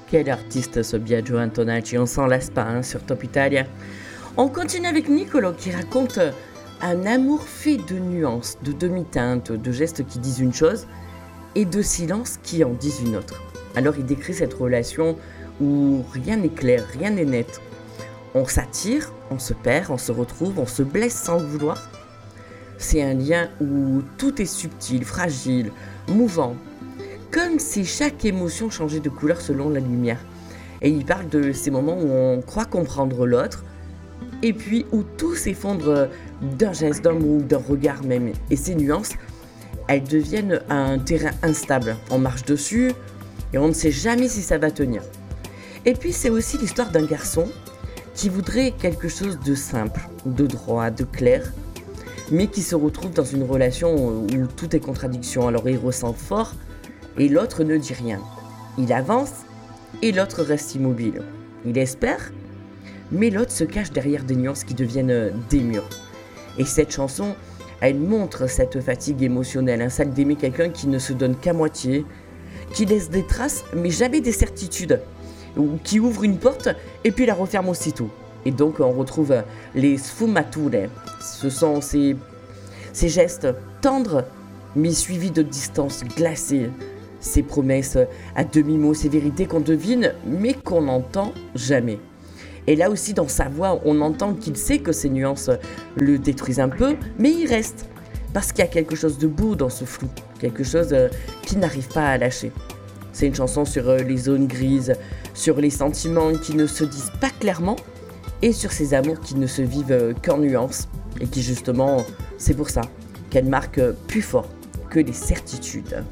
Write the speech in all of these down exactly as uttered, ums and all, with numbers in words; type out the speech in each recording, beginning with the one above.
Quel artiste ce Biagio Antonacci, on s'en lasse pas hein, sur Top Italia. On continue avec Niccolò qui raconte un amour fait de nuances, de demi-teintes, de gestes qui disent une chose et de silences qui en disent une autre. Alors il décrit cette relation où rien n'est clair, rien n'est net. On s'attire, on se perd, on se retrouve, on se blesse sans le vouloir. C'est un lien où tout est subtil, fragile, mouvant, comme si chaque émotion changeait de couleur selon la lumière. Et il parle de ces moments où on croit comprendre l'autre, et puis où tout s'effondre d'un geste, d'un mot, d'un regard même. Et ces nuances, elles deviennent un terrain instable. On marche dessus, et on ne sait jamais si ça va tenir. Et puis c'est aussi l'histoire d'un garçon qui voudrait quelque chose de simple, de droit, de clair, mais qui se retrouve dans une relation où tout est contradiction. Alors il ressent fort, et l'autre ne dit rien. Il avance, et l'autre reste immobile. Il espère, mais l'autre se cache derrière des nuances qui deviennent des murs. Et cette chanson, elle montre cette fatigue émotionnelle, hein, celle d'aimer quelqu'un qui ne se donne qu'à moitié, qui laisse des traces, mais jamais des certitudes, ou qui ouvre une porte, et puis la referme aussitôt. Et donc on retrouve les sfumature. Ce sont ces, ces gestes tendres, mais suivis de distances glacées. Ces promesses à demi-mot, ces vérités qu'on devine, mais qu'on n'entend jamais. Et là aussi, dans sa voix, on entend qu'il sait que ces nuances le détruisent un peu, mais il reste. Parce qu'il y a quelque chose de beau dans ce flou, quelque chose qui n'arrive pas à lâcher. C'est une chanson sur les zones grises, sur les sentiments qui ne se disent pas clairement, et sur ces amours qui ne se vivent qu'en nuances, et qui justement, c'est pour ça qu'elle marque plus fort que les certitudes.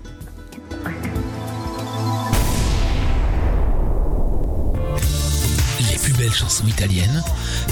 Les plus belles chansons italiennes